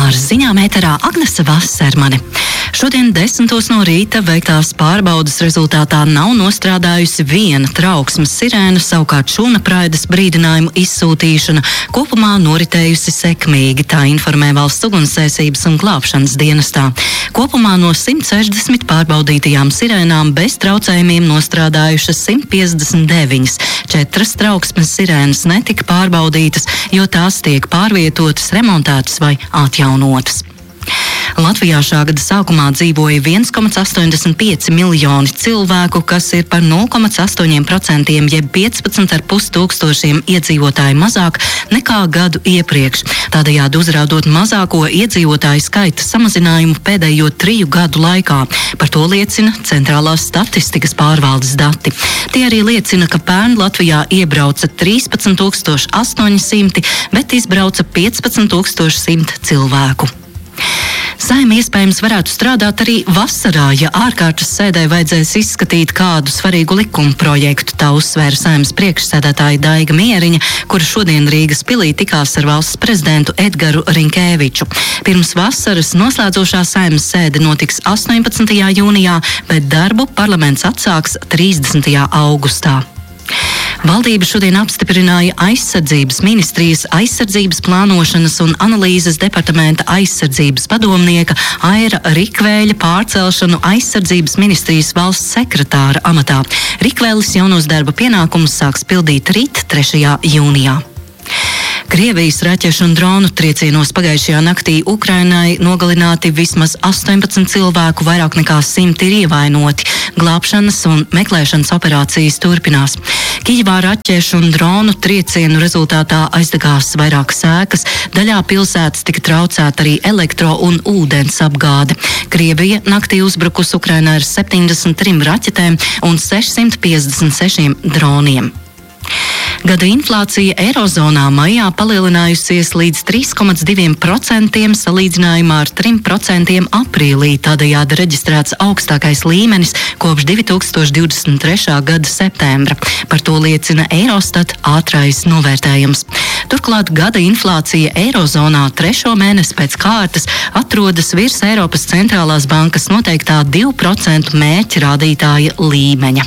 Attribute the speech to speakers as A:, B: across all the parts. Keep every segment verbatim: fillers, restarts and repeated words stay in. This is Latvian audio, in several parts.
A: Ar ziņām ēterā Agnese Vasermane. Šodien desmitos no rīta veiktās pārbaudas rezultātā nav nostrādājusi viena trauksmes sirēna, savukārt šūnapraides brīdinājumu izsūtīšana kopumā noritējusi sekmīgi, tā informē Valsts ugunsdzēsības un glābšanas dienestā. Kopumā no simt sešdesmit pārbaudītajām sirēnām bez traucējumiem nostrādājušas simt piecdesmit deviņas. Četras trauksmes sirēnas netika pārbaudītas, jo tās tiek pārvietotas, remontētas vai atjaunotas. Latvijā šā gada sākumā dzīvoja viens komats astoņdesmit pieci miljoni cilvēku, kas ir par nulle komats astoņi procenti, jeb piecpadsmit ar pus tūkstošiem iedzīvotāju mazāk nekā gadu iepriekš, tādējādi uzrādot mazāko iedzīvotāju skaita samazinājumu pēdējo triju gadu laikā. Par to liecina Centrālās statistikas pārvaldes dati. Tie arī liecina, ka pērn Latvijā iebrauca trīspadsmit tūkstoši astoņi simti, bet izbrauca piecpadsmit tūkstoši simt cilvēku. Saeima iespējams varētu strādāt arī vasarā, ja ārkārtas sēdē vajadzēs izskatīt kādu svarīgu likuma projektu, tā uzsvēra Saeimas priekšsēdētāja Daiga Mieriņa, kura šodien Rīgas pilī tikās ar valsts prezidentu Edgaru Rinkēviču. Pirms vasaras noslēdzošā Saeimas sēde notiks astoņpadsmitajā jūnijā, bet darbu parlaments atsāks trīsdesmitajā augustā. Valdība šodien apstiprināja aizsardzības ministrijas aizsardzības plānošanas un analīzes departamenta aizsardzības padomnieka Aira Rikvēļa pārcelšanu aizsardzības ministrijas valsts sekretāra amatā. Rikvēlis jaunos darba pienākumus sāks pildīt rīt, trešajā jūnijā. Krievijas raķešu un dronu triecienos pagājušajā naktī Ukrainai nogalināti vismaz astoņpadsmit cilvēku, vairāk nekā simt ir ievainoti. Glābšanas un meklēšanas operācijas turpinās. Kijevā raķešu un dronu triecienu rezultātā aizdegās vairākas ēkas, daļā pilsētas tika traucēta arī elektro un ūdens apgāde. Krievija naktī uzbrukus Ukrainai ar septiņdesmit trim raķetēm un sešsimt piecdesmit sešiem droniem. Gada inflācija Eirozonā maijā palielinājusies līdz trīs komats divi procenti salīdzinājumā ar trim procentiem aprīlī, tādējādi reģistrēts augstākais līmenis kopš divi tūkstoši divdesmit trešā gada septembra. Par to liecina Eirostat ātrais novērtējums. Turklāt gada inflācija Eirozonā trešo mēnesi pēc kārtas atrodas virs Eiropas centrālās bankas noteiktā divu procentu mērķa rādītāja līmeņa.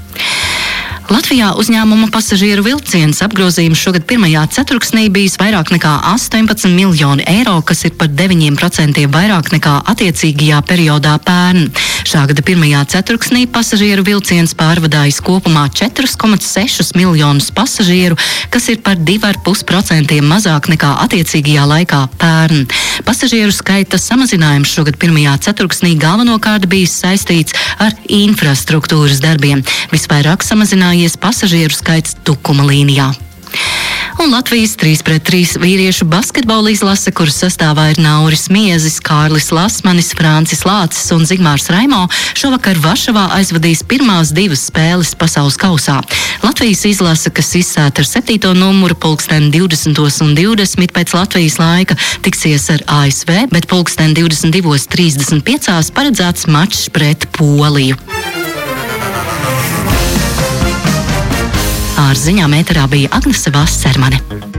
A: Latvijā uzņēmuma pasažieru vilciens apgrozījums šogad pirmajā ceturksnī bijis vairāk nekā astoņpadsmit miljoni eiro, kas ir par deviņiem procentiem vairāk nekā attiecīgajā periodā pērn. Šā gada pirmajā ceturksnī pasažieru vilciens pārvadājis kopumā četrus komats sešus miljonus pasažieru, kas ir par divu ar pus procentiem mazāk nekā attiecīgajā laikā pērn. Pasažieru skaita samazinājums šogad pirmajā ceturksnī galvenokārt bijis saistīts ar infrastruktūras darbiem. Visvairāk samazinājies pasažieru skaits Tukuma līnijā. Un Latvijas trīs pret trīs vīriešu basketbola izlase, kuras sastāvā ir Nauris Miezis, Kārlis Lasmanis, Francis Lācis un Zigmārs Raimo, šovakar Varšavā aizvadīs pirmās divas spēles pasaules kausā. Latvijas izlase, kas izsēta ar septīto numuru pulksten divdesmitos un divdesmit pēc Latvijas laika, tiksies ar A S V, bet pulksten divdesmit divos trīsdesmit piecās paredzēts mačs pret Poliju. Ar ziņām ēterā bija Agnese Vasermane.